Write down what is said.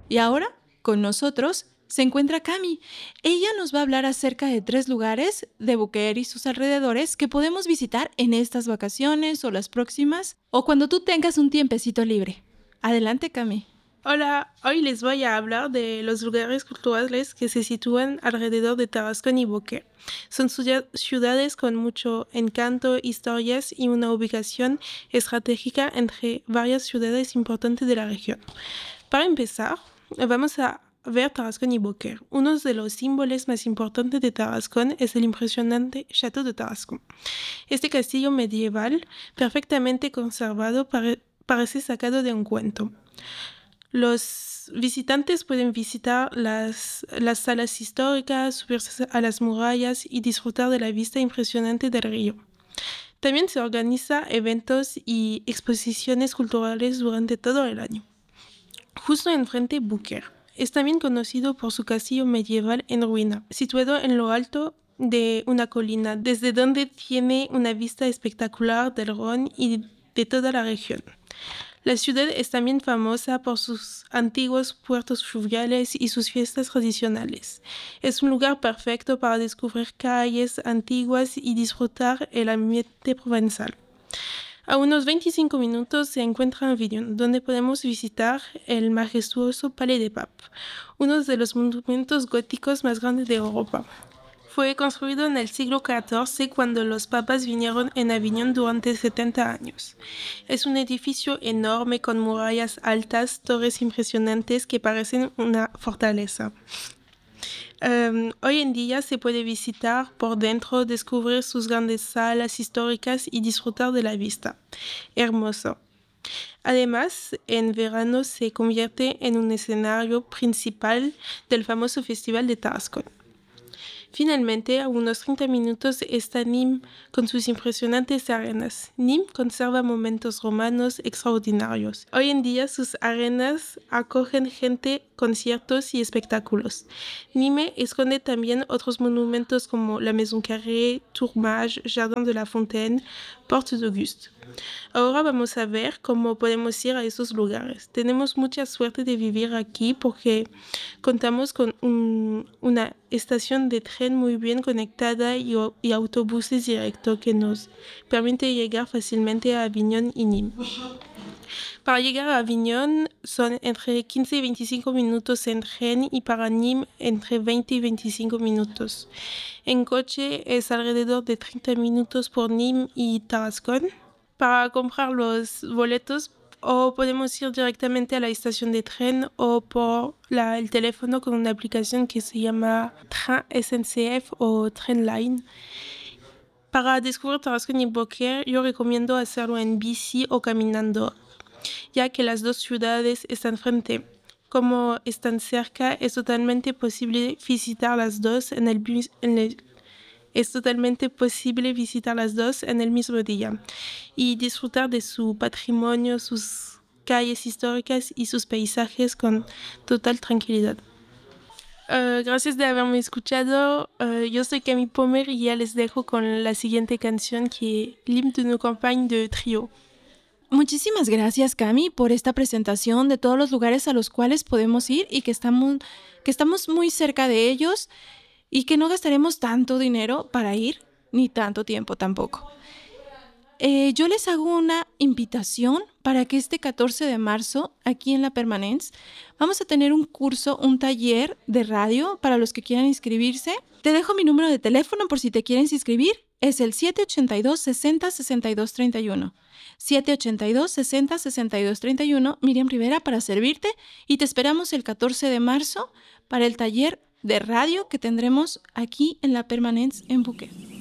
Y ahora, con nosotros, se encuentra Cami. Ella nos va a hablar acerca de 3 lugares de Buquer y sus alrededores que podemos visitar en estas vacaciones o las próximas, o cuando tú tengas un tiempecito libre. Adelante, Cami. Hola, hoy les voy a hablar de los lugares culturales que se sitúan alrededor de Tarascón y Boquer. Son ciudades con mucho encanto, historias y una ubicación estratégica entre varias ciudades importantes de la región. Para empezar, vamos a ver Tarascón y Boquer. Uno de los símbolos más importantes de Tarascón es el impresionante Château de Tarascón. Este castillo medieval, perfectamente conservado, parece sacado de un cuento. Los visitantes pueden visitar las salas históricas, subirse a las murallas y disfrutar de la vista impresionante del río. También se organizan eventos y exposiciones culturales durante todo el año. Justo enfrente, Buquer es también conocido por su castillo medieval en ruina, situado en lo alto de una colina, desde donde tiene una vista espectacular del Rhône y de toda la región. La ciudad es también famosa por sus antiguos puertos fluviales y sus fiestas tradicionales. Es un lugar perfecto para descubrir calles antiguas y disfrutar el ambiente provenzal. A unos 25 minutos se encuentra Avignon, donde podemos visitar el majestuoso Palais des Papes, uno de los monumentos góticos más grandes de Europa. Fue construido en el siglo XIV cuando los papas vinieron en Avignon durante 70 años. Es un edificio enorme con murallas altas, torres impresionantes que parecen una fortaleza. Hoy en día se puede visitar por dentro, descubrir sus grandes salas históricas y disfrutar de la vista. Hermoso. Además, en verano se convierte en un escenario principal del famoso Festival de Tarascón. Finalmente, a unos 30 minutos está Nîmes con sus impresionantes arenas. Nîmes conserva momentos romanos extraordinarios. Hoy en día sus arenas acogen gente, conciertos y espectáculos. Nîmes esconde también otros monumentos como la Maison Carrée, Tourmage, Jardin de la Fontaine, Porte d'Auguste. Ahora vamos a ver cómo podemos ir a esos lugares. Tenemos mucha suerte de vivir aquí porque contamos con una estación de tren muy bien conectada y autobuses directos que nos permite llegar fácilmente a Avignon y Nîmes. Para llegar a Avignon son entre 15 y 25 minutos en tren y para Nîmes entre 20 y 25 minutos. En coche es alrededor de 30 minutos por Nîmes y Tarascón. Para comprar los boletos o podemos ir directamente a la estación de tren o por el teléfono con una aplicación que se llama Train SNCF o Trainline. Para descubrir Tarascón y Boquer, yo recomiendo hacerlo en bici o caminando, ya que las dos ciudades están frente. Como están cerca, es totalmente posible visitar las dos en el mismo día y disfrutar de su patrimonio, sus calles históricas y sus paisajes con total tranquilidad. Gracias de haberme escuchado. Yo soy Camille Pommer y ya les dejo con la siguiente canción que es L'hymne de nos campagnes de Trio. Muchísimas gracias, Cami, por esta presentación de todos los lugares a los cuales podemos ir y que estamos muy cerca de ellos y que no gastaremos tanto dinero para ir, ni tanto tiempo tampoco. Yo les hago una invitación para que este 14 de marzo, aquí en la Permanence, vamos a tener un curso, un taller de radio para los que quieran inscribirse. Te dejo mi número de teléfono por si te quieres inscribir. Es el 782-60-6231. 782-60-6231. Miriam Rivera para servirte y te esperamos el 14 de marzo para el taller de radio que tendremos aquí en la Permanence en Buquer.